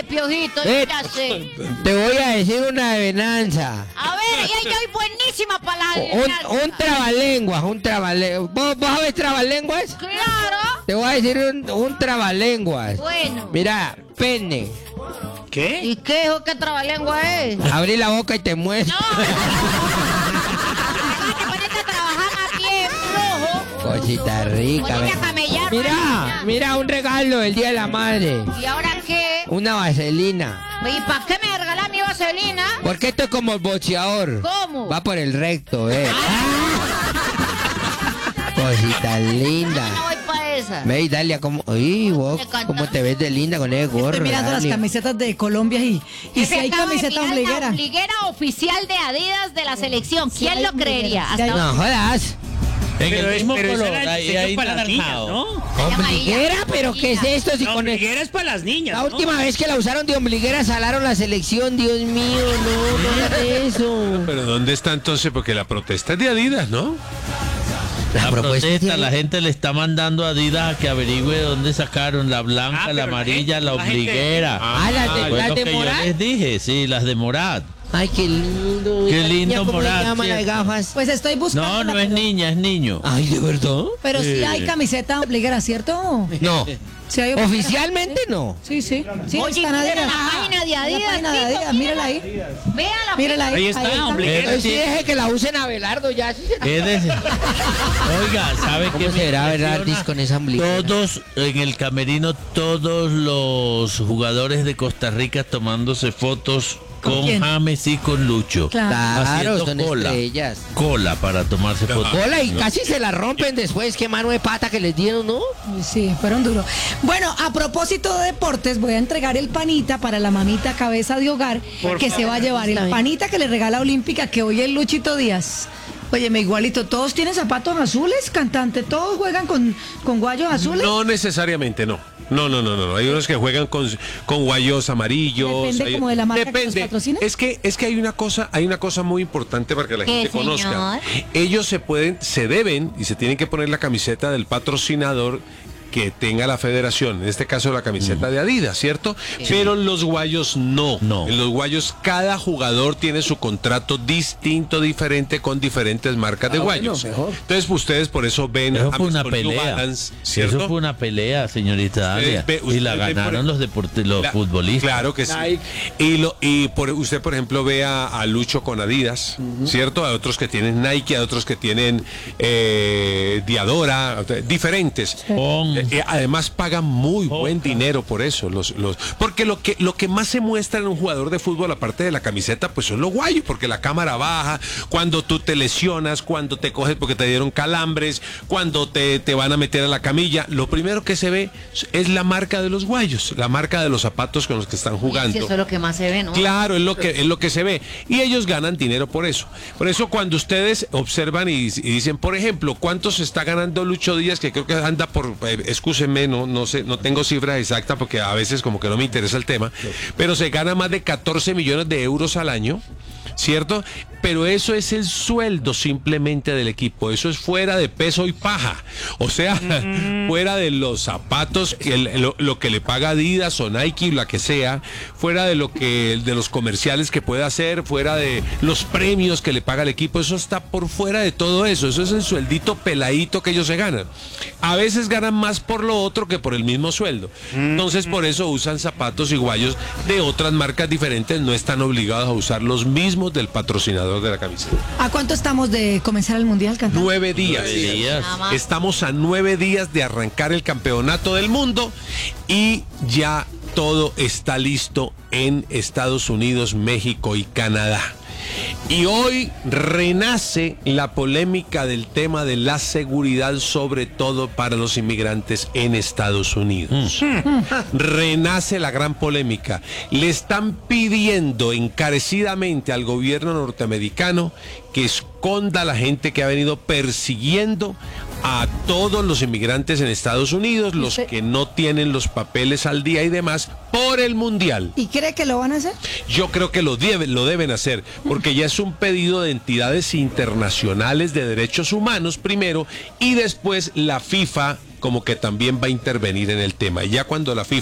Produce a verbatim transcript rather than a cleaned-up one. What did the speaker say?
Piojito, Ve, ya sé. te voy a decir una adivinanza. A ver, ya yo soy buenísima para la Un, adivinanza. un trabalenguas, un trabalenguas. ¿Vos, vos sabés trabalenguas? Claro. Te voy a decir un, un trabalenguas. Bueno. Mira, pene. ¿Qué? ¿Y qué hijo que trabalengua es? Abrí la boca y te mueres. No. Te ponete a trabajar más bien, flojo. Cosita rica. Ponete ve. a camellar. Mira, mañana. mira un regalo del Día de la Madre. ¿Y ahora qué? Una vaselina. ¿Y para qué me regalás mi vaselina? Porque esto es como el boxeador. ¿Cómo? Va por el recto, eh. Cosita linda. No voy para esa. Ve, Dalia, cómo, uy, vos, Me encanta. cómo te ves de linda con ese gorro. Estoy mirando las Dalia. camisetas de Colombia y, y Es si que hay acabo de camiseta mirar ombliguera. La ombliguera oficial de Adidas de la selección. Sí ¿Quién hay lo ombliguera, creería? sí hay- Hasta No jodas. En Pero, el es, mismo pero esa color, era el ahí, diseño ahí para las niñas, naranjado. ¿no? ¿Ombliguera? ¿Pero qué es esto? Si La con el- ombliguera es para las niñas, La ¿no? última vez que la usaron de ombliguera salaron la selección, Dios mío, no, no hagas eso. Pero ¿dónde está entonces? Porque la protesta es de Adidas, ¿no? La propuesta protesta, tiene- la gente le está mandando a Adidas a que averigüe dónde sacaron la blanca, Ah, la pero la amarilla, gente- la la gente- ombliguera. Ah, las de, Fue las lo de que yo Morat. les dije, sí, las de Morat. Ay, qué lindo. Qué Esa lindo niña, ¿cómo se Morat, llama la de ¿cierto? gafas? Pues estoy buscando. No, no es niña, es niño. Ay, ¿de verdad? Pero sí hay camiseta ombliguera, ¿cierto? No. Sí hay ombliguera. Oficialmente no. Sí, sí. Sí, Oye, está en mira Adidas. la página de La Adidas. página de Tito, Adidas, mírala ahí. Véala. Mírala ahí. Ahí está, ombliguera. Ay, sí, deje que la usen Abelardo ya. Sí, se- ¿Qué de- Oiga, ¿sabe qué ¿Cómo me será impresiona? Bernardis con esa ombliguera? Todos en el camerino, todos los jugadores de Costa Rica tomándose fotos ¿Con con quién? James y con Lucho. Claro. Claro, haciendo son cola. estrellas. Cola para tomarse fotos. Hola, y casi se la rompen después. Qué mano de pata que les dieron, ¿no? Sí, fueron duros. Bueno, a propósito de deportes, voy a entregar el panita para la mamita cabeza de hogar que se va a llevar el panita que le regala Olímpica, que hoy es Luchito Díaz. Óyeme, igualito, ¿todos tienen zapatos azules, cantante? ¿Todos juegan con, con guayos azules? No necesariamente, no. No, no, no, no. Hay unos que juegan con, con guayos amarillos. Depende hay- como de la marca que los Depende. patrocine. Es que, es que hay una cosa, hay una cosa muy importante para que la ¿Qué, gente conozca. señor? Ellos se pueden, se deben y se tienen que poner la camiseta del patrocinador que tenga la federación, en este caso la camiseta de Adidas, ¿cierto? Pero los guayos no. No. En los guayos cada jugador tiene su contrato distinto, diferente, con diferentes marcas de Ah, bueno, guayos. mejor. Entonces ustedes por eso ven Eso a fue una con New pelea. Balance, ¿cierto? Eso fue una pelea, señorita Dalia. ve- Y la usted ve ganaron por- los deportes, los La- futbolistas. Claro que sí. Nike. Y, lo, y por, usted, por ejemplo, ve a, a Lucho con Adidas, ¿cierto? A otros que tienen Nike, a otros que tienen eh, Diadora, a- diferentes. Con- Eh, eh, además pagan muy buen dinero por eso. Los, los, porque lo que, lo que más se muestra en un jugador de fútbol, aparte de la camiseta, pues son los guayos, porque la cámara baja, cuando tú te lesionas, cuando te coges porque te dieron calambres, cuando te, te van a meter a la camilla, lo primero que se ve es la marca de los guayos, la marca de los zapatos con los que están Sí, jugando. eso es lo que más se ve, ¿no? Claro, es lo que es lo que se ve. Y ellos ganan dinero por eso. Por eso cuando ustedes observan y, y dicen, por ejemplo, ¿cuánto se está ganando Lucho Díaz? Que creo que anda por, eh, excúsenme, no, no sé, no tengo cifra exacta porque a veces como que no me interesa el tema, pero se gana más de catorce millones de euros al año, ¿cierto? Pero eso es el sueldo simplemente del equipo, eso es fuera de peso y paja, o sea, fuera de los zapatos, que el- lo, lo que le paga Adidas o Nike, la que sea, fuera de lo que, de los comerciales que pueda hacer, fuera de los premios que le paga el equipo, eso está por fuera de todo eso, eso es el sueldito peladito que ellos se ganan. A veces ganan más por lo otro que por el mismo sueldo. Entonces por eso usan zapatos y guayos de otras marcas diferentes, no están obligados a usar los mismos del patrocinador de la camiseta. ¿A cuánto estamos de comenzar el mundial, cantante? Nueve días. Nueve días. Nada más. Estamos a nueve días de arrancar el campeonato del mundo y ya todo está listo en Estados Unidos, México y Canadá. Y hoy renace la polémica del tema de la seguridad, sobre todo para los inmigrantes en Estados Unidos. Renace la gran polémica. Le están pidiendo encarecidamente al gobierno norteamericano que esconda a la gente que ha venido persiguiendo a todos los inmigrantes en Estados Unidos, los ¿Usted- que no tienen los papeles al día y demás, por el mundial. ¿Y cree que lo van a hacer? Yo creo que lo, debe- lo deben hacer, porque ya es un pedido de entidades internacionales de derechos humanos primero, y después la FIFA como que también va a intervenir en el tema. Y ya cuando la FIFA